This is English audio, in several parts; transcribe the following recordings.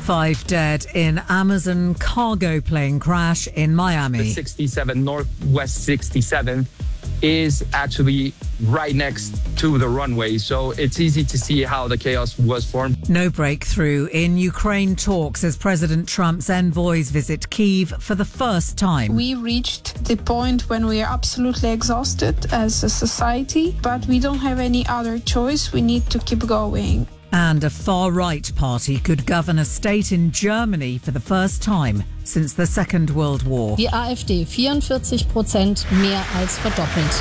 5 dead in Amazon cargo plane crash in Miami. The 67 Northwest 67 is actually right next to the runway, so it's easy to see how the chaos was formed. No breakthrough in Ukraine talks as President Trump's envoys visit Kyiv for the first time. We reached the point when we are absolutely exhausted as a society, but we don't have any other choice. We need to keep going. And a far-right party could govern a state in Germany for the first time since the Second World War. Die AfD 44%, mehr als verdoppelt.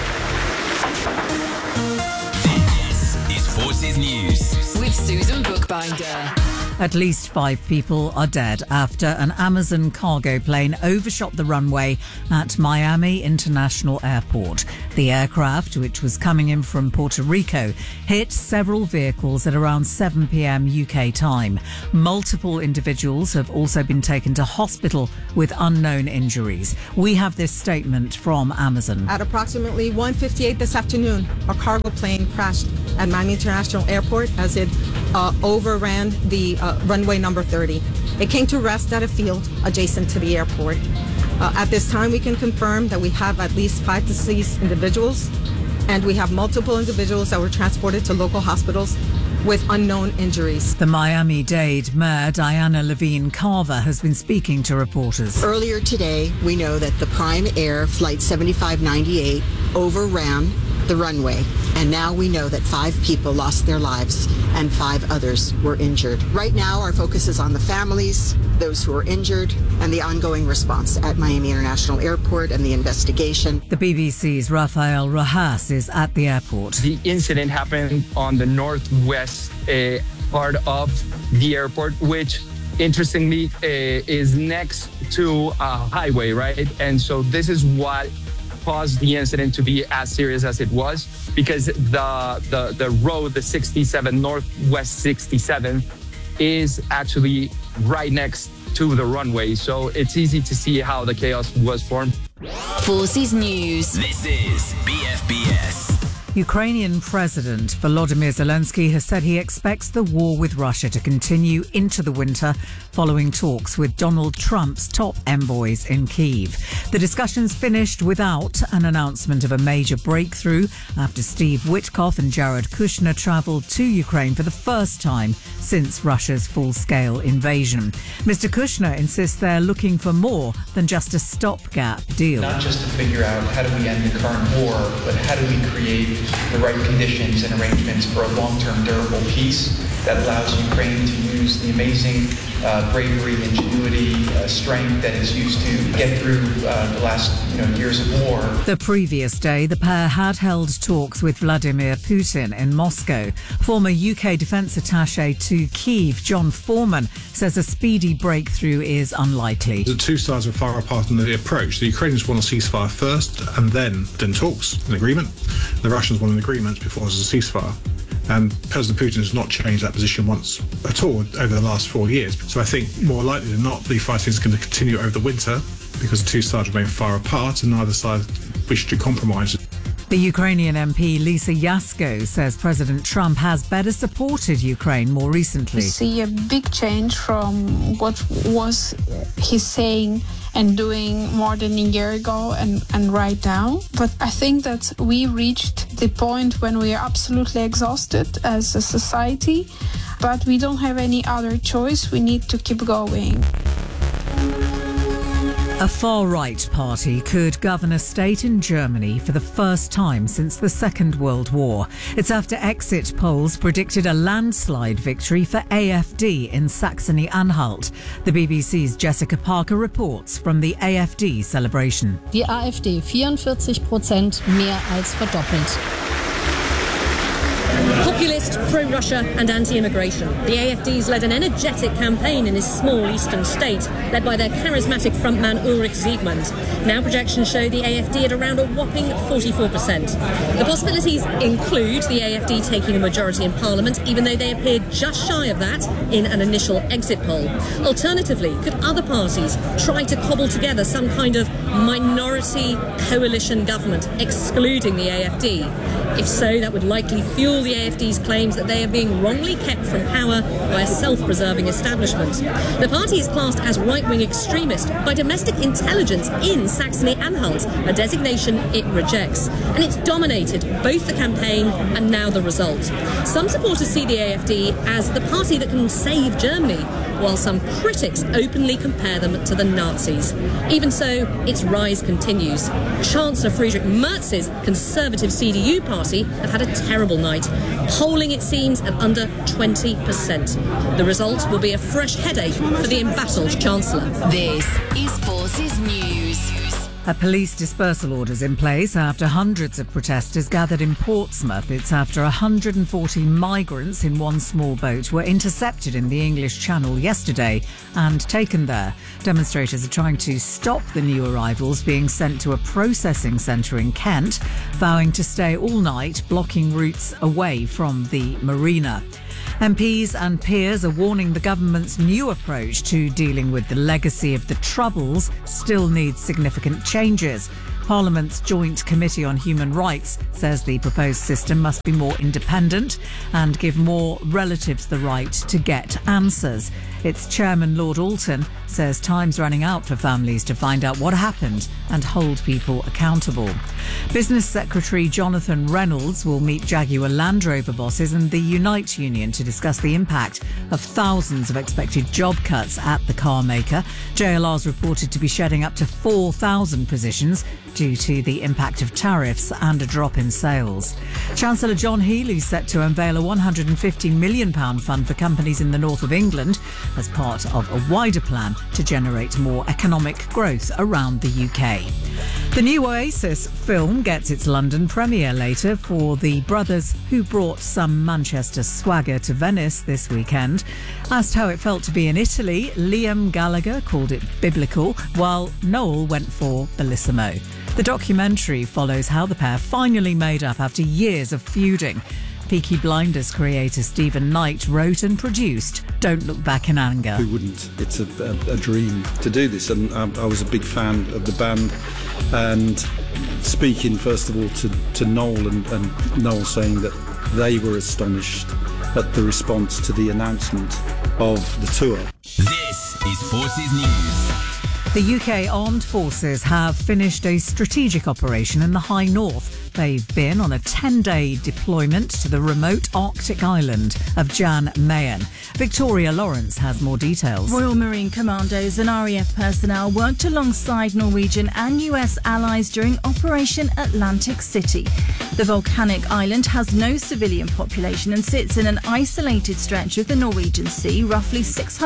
This is Forces News with Susan Bookbinder. At least 5 people are dead after an Amazon cargo plane overshot the runway at Miami International Airport. The aircraft, which was coming in from Puerto Rico, hit several vehicles at around 7 p.m. UK time. Multiple individuals have also been taken to hospital with unknown injuries. We have this statement from Amazon. At approximately 1:58 this afternoon, a cargo plane crashed at Miami International Airport as it overran the runway number 30. It came to rest at a field adjacent to the airport. At this time, we can confirm that we have at least 5 deceased individuals, and we have multiple individuals that were transported to local hospitals with unknown injuries. The Miami-Dade Mayor Diana Levine Carver has been speaking to reporters. Earlier today, we know that the Prime Air Flight 7598 overran the runway, and now we know that 5 people lost their lives and 5 others were injured. Right now, our focus is on the families, those who are injured, and the ongoing response at Miami International Airport and the investigation. The BBC's Rafael Rojas is at the airport. The incident happened on the northwest part of the airport, which interestingly is next to a highway, right? And so this is what caused the incident to be as serious as it was, because the road, the 67 Northwest 67, is actually right next to the runway, so it's easy to see how the chaos was formed. Forces News. This is BFBS. Ukrainian President Volodymyr Zelensky has said he expects the war with Russia to continue into the winter following talks with Donald Trump's top envoys in Kyiv. The discussions finished without an announcement of a major breakthrough after Steve Witkoff and Jared Kushner travelled to Ukraine for the first time since Russia's full-scale invasion. Mr. Kushner insists they're looking for more than just a stopgap deal. Not just to figure out how do we end the current war, but how do we create the right conditions and arrangements for a long-term durable peace that allows Ukraine to use the amazing bravery, ingenuity, strength that is used to get through the last years of war. The previous day, the pair had held talks with Vladimir Putin in Moscow. Former UK defence attaché to Kyiv, John Foreman, says a speedy breakthrough is unlikely. The two sides are far apart in the approach. The Ukrainians want a ceasefire first and then talks, an agreement. The Russians want an agreement before there's a ceasefire. And President Putin has not changed that position once at all over the last 4 years. So I think more likely than not, the fighting is going to continue over the winter because the two sides remain far apart and neither side wish to compromise. The Ukrainian MP Lisa Yasko says President Trump has better supported Ukraine more recently. We see a big change from what was he saying and doing more than a year ago and right now. But I think that we reached the point when we are absolutely exhausted as a society, but we don't have any other choice. We need to keep going. A far-right party could govern a state in Germany for the first time since the Second World War. It's after exit polls predicted a landslide victory for AfD in Saxony-Anhalt. The BBC's Jessica Parker reports from the AfD celebration. Die AfD 44%, mehr als verdoppelt. Populist, pro-Russia and anti-immigration. The AfD's led an energetic campaign in this small eastern state, led by their charismatic frontman Ulrich Siegmund. Now projections show the AfD at around a whopping 44%. The possibilities include the AfD taking a majority in Parliament, even though they appeared just shy of that in an initial exit poll. Alternatively, could other parties try to cobble together some kind of minority coalition government, excluding the AfD? If so, that would likely fuel the AfD AFD's claims that they are being wrongly kept from power by a self-preserving establishment. The party is classed as right-wing extremist by domestic intelligence in Saxony-Anhalt, a designation it rejects. And it's dominated both the campaign and now the result. Some supporters see the AFD as the party that can save Germany, while some critics openly compare them to the Nazis. Even so, its rise continues. Chancellor Friedrich Merz's Conservative CDU party have had a terrible night, polling, it seems, at under 20%. The result will be a fresh headache for the embattled Chancellor. This is Forces News. A police dispersal order is in place after hundreds of protesters gathered in Portsmouth. It's after 140 migrants in one small boat were intercepted in the English Channel yesterday and taken there. Demonstrators are trying to stop the new arrivals being sent to a processing centre in Kent, vowing to stay all night, blocking routes away from the marina. MPs and peers are warning the government's new approach to dealing with the legacy of the Troubles still needs significant changes. Parliament's Joint Committee on Human Rights says the proposed system must be more independent and give more relatives the right to get answers. Its chairman, Lord Alton, says time's running out for families to find out what happened and hold people accountable. Business Secretary Jonathan Reynolds will meet Jaguar Land Rover bosses and the Unite Union to discuss the impact of thousands of expected job cuts at the car maker. JLR's reported to be shedding up to 4,000 positions due to the impact of tariffs and a drop in sales. Chancellor John Healey's set to unveil a £150 million fund for companies in the north of England as part of a wider plan to generate more economic growth around the UK. The new Oasis film gets its London premiere later for the brothers who brought some Manchester swagger to Venice this weekend. Asked how it felt to be in Italy, Liam Gallagher called it biblical, while Noel went for bellissimo. The documentary follows how the pair finally made up after years of feuding. Peaky Blinders creator Stephen Knight wrote and produced Don't Look Back in Anger. Who wouldn't? It's a dream to do this, and I was a big fan of the band. And speaking first of all to Noel and Noel saying that they were astonished at the response to the announcement of the tour. This is Forces News. The UK Armed Forces have finished a strategic operation in the High North. They've been on a 10-day deployment to the remote Arctic island of Jan Mayen. Victoria Lawrence has more details. Royal Marine Commandos and RAF personnel worked alongside Norwegian and US allies during Operation Atlantic City. The volcanic island has no civilian population and sits in an isolated stretch of the Norwegian Sea, roughly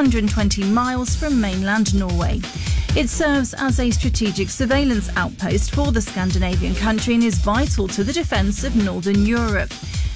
620 miles from mainland Norway. It serves as a strategic surveillance outpost for the Scandinavian country and is vital to the defence of Northern Europe.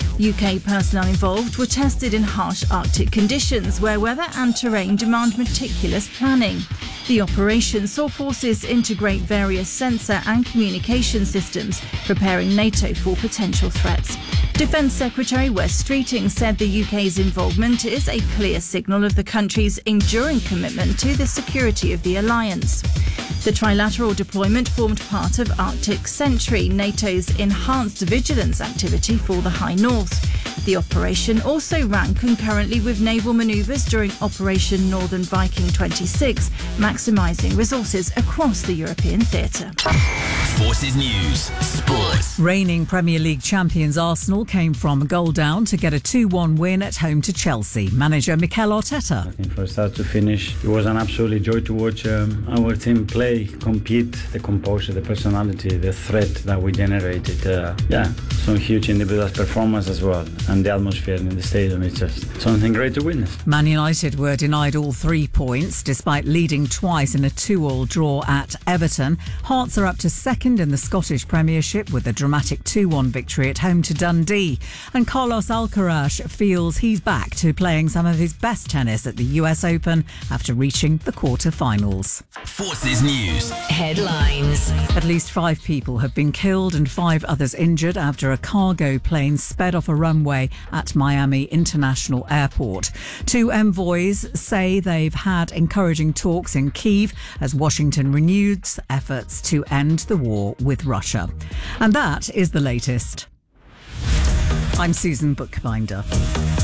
UK personnel involved were tested in harsh Arctic conditions where weather and terrain demand meticulous planning. The operation saw forces integrate various sensor and communication systems, preparing NATO for potential threats. Defence Secretary Wes Streeting said the UK's involvement is a clear signal of the country's enduring commitment to the security of the alliance. The trilateral deployment formed part of Arctic Sentry, NATO's enhanced vigilance activity for the High North. The operation also ran concurrently with naval manoeuvres during Operation Northern Viking 26, maximising resources across the European theatre. Forces News Sports. Reigning Premier League champions Arsenal came from a goal down to get a 2-1 win at home to Chelsea. Manager Mikel Arteta. I think from start to finish, it was an absolute joy to watch our team play, compete, the composure, the personality, the threat that we generated. Some huge individual performance as well. And the atmosphere in the stadium is just something great to witness. Man United were denied all 3 points despite leading twice in a 2-2 draw at Everton. Hearts are up to second in the Scottish Premiership with a dramatic 2-1 victory at home to Dundee. And Carlos Alcaraz feels he's back to playing some of his best tennis at the US Open after reaching the quarter-finals. Forces News Headlines. At least 5 people have been killed and 5 others injured after a cargo plane sped off a runway at Miami International Airport. 2 envoys say they've had encouraging talks in Kyiv as Washington renews efforts to end the war with Russia. And that is the latest. I'm Susan Bookbinder.